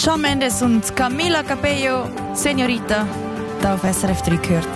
Shawn Mendes und Camila Cabello, Señorita, da auf SRF 3 gehört.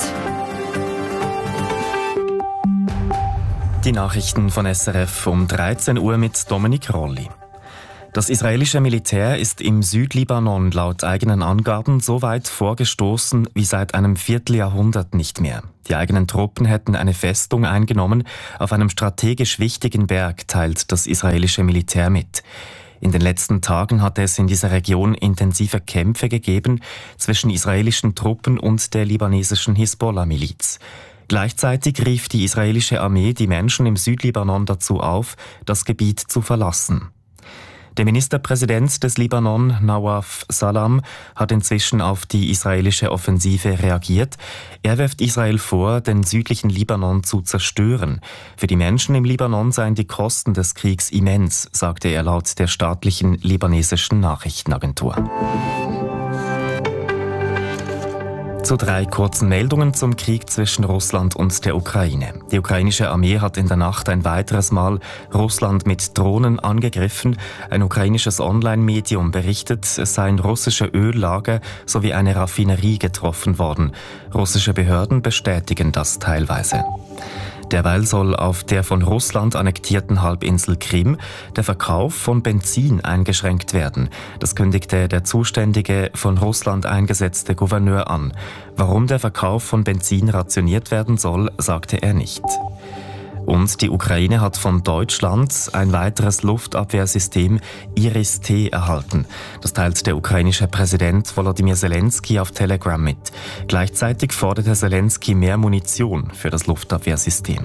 Die Nachrichten von SRF um 13 Uhr mit Dominik Rolli. Das israelische Militär ist im Südlibanon laut eigenen Angaben so weit vorgestoßen wie seit einem Vierteljahrhundert nicht mehr. Die eigenen Truppen hätten eine Festung eingenommen auf einem strategisch wichtigen Berg, teilt das israelische Militär mit. In den letzten Tagen hatte es in dieser Region intensive Kämpfe gegeben zwischen israelischen Truppen und der libanesischen Hisbollah-Miliz. Gleichzeitig rief die israelische Armee die Menschen im Südlibanon dazu auf, das Gebiet zu verlassen. Der Ministerpräsident des Libanon, Nawaf Salam, hat inzwischen auf die israelische Offensive reagiert. Er wirft Israel vor, den südlichen Libanon zu zerstören. Für die Menschen im Libanon seien die Kosten des Kriegs immens, sagte er laut der staatlichen libanesischen Nachrichtenagentur. Zu 3 kurzen Meldungen zum Krieg zwischen Russland und der Ukraine. Die ukrainische Armee hat in der Nacht ein weiteres Mal Russland mit Drohnen angegriffen. Ein ukrainisches Online-Medium berichtet, es seien russische Öllager sowie eine Raffinerie getroffen worden. Russische Behörden bestätigen das teilweise. Derweil soll auf der von Russland annektierten Halbinsel Krim der Verkauf von Benzin eingeschränkt werden. Das kündigte der zuständige von Russland eingesetzte Gouverneur an. Warum der Verkauf von Benzin rationiert werden soll, sagte er nicht. Und die Ukraine hat von Deutschland ein weiteres Luftabwehrsystem Iris-T erhalten. Das teilt der ukrainische Präsident Volodymyr Zelensky auf Telegram mit. Gleichzeitig forderte Zelensky mehr Munition für das Luftabwehrsystem.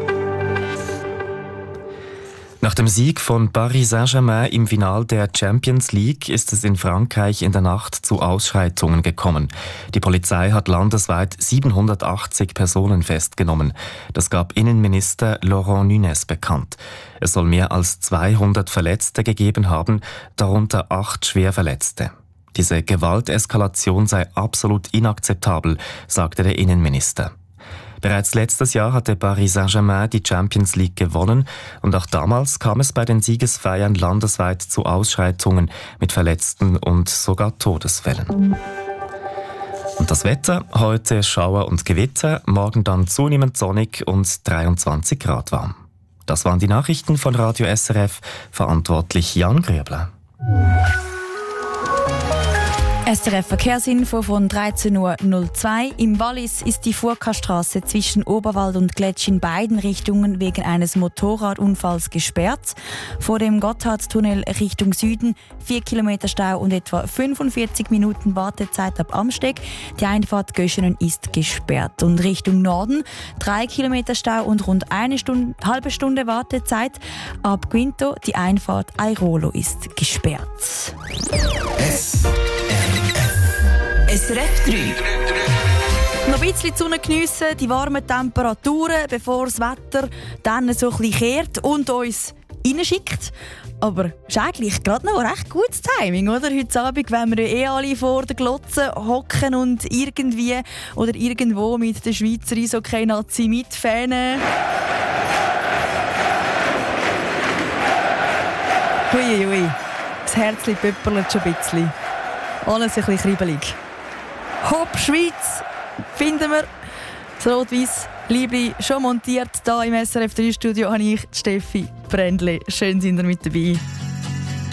Nach dem Sieg von Paris Saint-Germain im Finale der Champions League ist es in Frankreich in der Nacht zu Ausschreitungen gekommen. Die Polizei hat landesweit 780 Personen festgenommen. Das gab Innenminister Laurent Nunez bekannt. Es soll mehr als 200 Verletzte gegeben haben, darunter 8 Schwerverletzte. Diese Gewalteskalation sei absolut inakzeptabel, sagte der Innenminister. Bereits letztes Jahr hatte Paris Saint-Germain die Champions League gewonnen und auch damals kam es bei den Siegesfeiern landesweit zu Ausschreitungen mit Verletzten und sogar Todesfällen. Und das Wetter, heute Schauer und Gewitter, morgen dann zunehmend sonnig und 23 Grad warm. Das waren die Nachrichten von Radio SRF, verantwortlich Jan Grübler. SRF Verkehrsinfo von 13.02 Uhr. Im Wallis ist die Furka-Straße zwischen Oberwald und Gletsch in beiden Richtungen wegen eines Motorradunfalls gesperrt. Vor dem Gotthardtunnel Richtung Süden 4 Kilometer Stau und etwa 45 Minuten Wartezeit ab Amsteg. Die Einfahrt Göschenen ist gesperrt. Und Richtung Norden 3 Kilometer Stau und rund halbe Stunde Wartezeit. Ab Quinto die Einfahrt Airolo ist gesperrt. SRF 3. Noch ein bisschen die Sonne geniessen, die warmen Temperaturen, bevor das Wetter dann so ein bisschen kehrt und uns reinschickt. Aber es ist eigentlich gerade noch recht gutes Timing, oder? Heute Abend, wenn wir alle vor der Glotze hocken und irgendwie oder irgendwo mit der Schweizer Eishockey-Nazi mitfähnen. Hui, das Herzchen pöpperlet schon ein bisschen. Alles ein bisschen kribbelig. Hopp, Schweiz, finden wir. Das rot-weiss Liebli schon montiert. Hier im SRF 3 Studio habe ich Steffi Brändli. Schön, sind ihr mit dabei.